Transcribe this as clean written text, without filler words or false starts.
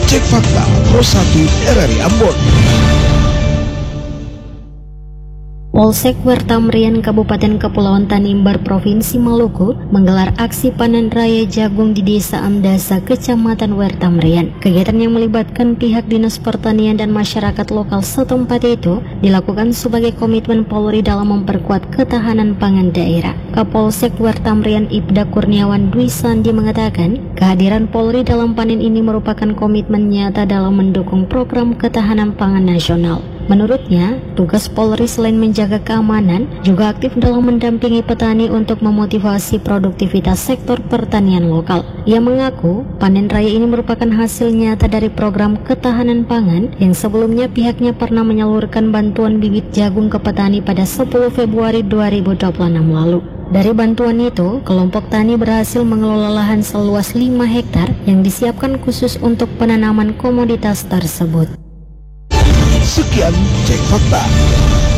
Cek Fakta Pro 1 RRI Ambon. Polsek Wertamrian Kabupaten Kepulauan Tanimbar Provinsi Maluku menggelar aksi panen raya jagung di Desa Amdasa, Kecamatan Wertamrian. Kegiatan yang melibatkan pihak Dinas Pertanian dan masyarakat lokal setempat itu dilakukan sebagai komitmen Polri dalam memperkuat ketahanan pangan daerah. Kapolsek Wertamrian Ibda Kurniawan Dwi Sandi mengatakan, kehadiran Polri dalam panen ini merupakan komitmen nyata dalam mendukung program ketahanan pangan nasional. Menurutnya, tugas Polri selain menjaga keamanan, juga aktif dalam mendampingi petani untuk memotivasi produktivitas sektor pertanian lokal. Ia mengaku, panen raya ini merupakan hasil nyata dari program ketahanan pangan yang sebelumnya pihaknya pernah menyalurkan bantuan bibit jagung ke petani pada 10 Februari 2026 lalu. Dari bantuan itu, kelompok tani berhasil mengelola lahan seluas 5 hektar yang disiapkan khusus untuk penanaman komoditas tersebut. Sekian Cek Fakta.